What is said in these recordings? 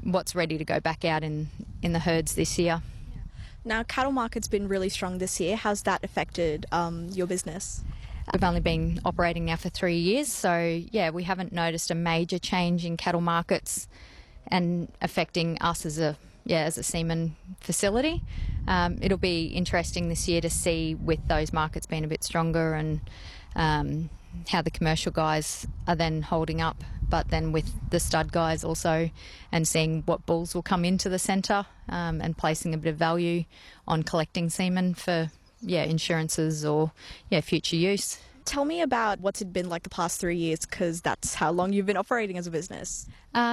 what's ready to go back out in the herds this year. Now, cattle market's been really strong this year. How's that affected your business? We've only been operating now for 3 years, so yeah, we haven't noticed a major change in cattle markets and affecting us as a semen facility. It'll be interesting this year to see, with those markets being a bit stronger, and how the commercial guys are then holding up, but then with the stud guys also, and seeing what bulls will come into the centre, and placing a bit of value on collecting semen for insurances or future use. Tell me about what's it been like the past 3 years, because that's how long you've been operating as a business.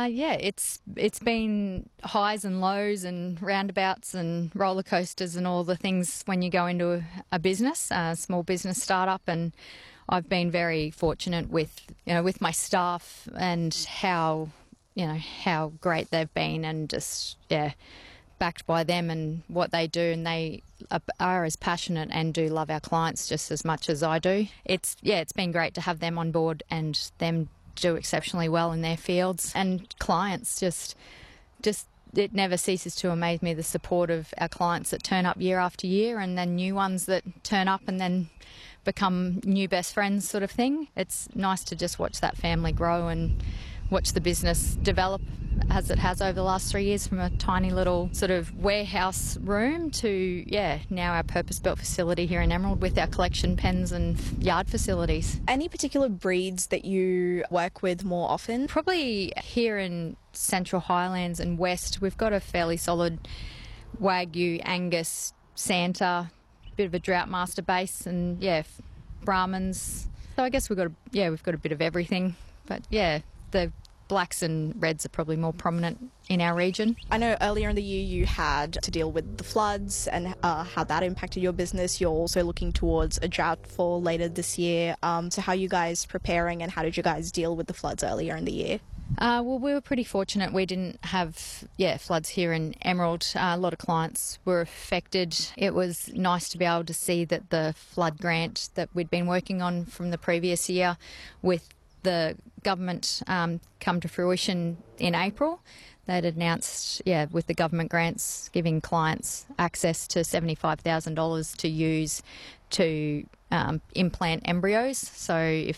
It's been highs and lows and roundabouts and roller coasters and all the things when you go into a business, a small business startup. And I've been very fortunate with my staff and how great they've been, and just backed by them and what they do, and they are as passionate and do love our clients just as much as I do. It's been great to have them on board and them do exceptionally well in their fields, and clients just it never ceases to amaze me, the support of our clients that turn up year after year, and then new ones that turn up and then become new best friends sort of thing. It's nice to just watch that family grow and watch the business develop as it has over the last 3 years, from a tiny little sort of warehouse room to now our purpose-built facility here in Emerald with our collection pens and yard facilities. Any particular breeds that you work with more often? Probably here in Central Highlands and West, we've got a fairly solid Wagyu, Angus, Santa, bit of a Drought Master base, and Brahmins. So I guess we've got a bit of everything, but the blacks and reds are probably more prominent in our region. I know earlier in the year you had to deal with the floods and how that impacted your business. You're also looking towards a drought for later this year. So how are you guys preparing, and how did you guys deal with the floods earlier in the year? Well, we were pretty fortunate. We didn't have floods here in Emerald. A lot of clients were affected. It was nice to be able to see that the flood grant that we'd been working on from the previous year with the government come to fruition in April. They'd announced, with the government grants giving clients access to $75,000 to use to implant embryos. So if